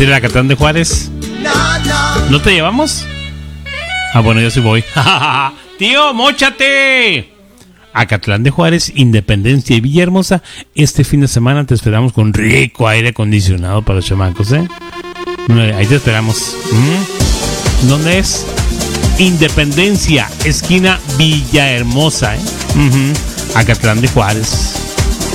ir a Acatlán de Juárez. ¿No te llevamos? Ah, bueno, yo sí voy. ¡Tío, móchate! Acatlán de Juárez, Independencia y Villahermosa. Este fin de semana te esperamos con rico aire acondicionado para los chamacos, ¿eh? Ahí te esperamos. ¿Dónde es? Independencia, esquina Villahermosa, ¿eh? Acatlán de Juárez.